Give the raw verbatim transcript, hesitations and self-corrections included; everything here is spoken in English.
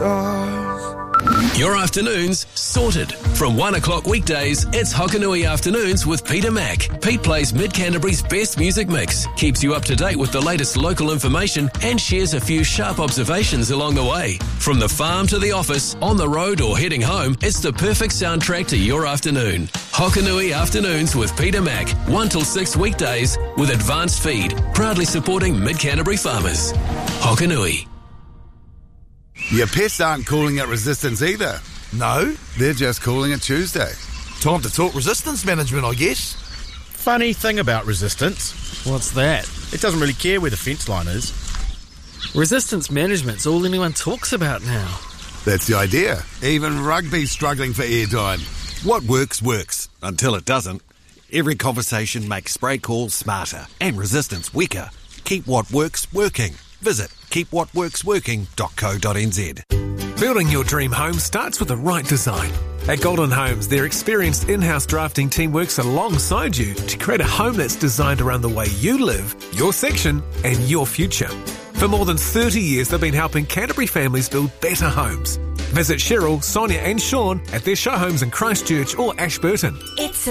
stars. Your afternoons sorted. From one o'clock weekdays, it's Hokanui Afternoons with Peter Mack. Pete plays Mid-Canterbury's best music mix, keeps you up to date with the latest local information and shares a few sharp observations along the way. From the farm to the office, on the road or heading home, it's the perfect soundtrack to your afternoon. Hokanui Afternoons with Peter Mack, one till six weekdays with Advanced Feed, proudly supporting Mid-Canterbury farmers. Hokanui. Your pests aren't calling it resistance either. No? They're just calling it Tuesday. Time to talk resistance management, I guess. Funny thing about resistance. What's that? It doesn't really care where the fence line is. Resistance management's all anyone talks about now. That's the idea. Even rugby's struggling for airtime. What works, works. Until it doesn't. Every conversation makes spray calls smarter and resistance weaker. Keep what works working. Visit keep what works working dot co dot n z. Building your dream home starts with the right design. At Golden Homes, their experienced in-house drafting team works alongside you to create a home that's designed around the way you live, your section, and your future. For more than thirty years, they've been helping Canterbury families build better homes. Visit Cheryl, Sonia and Sean at their show homes in Christchurch or Ashburton. It's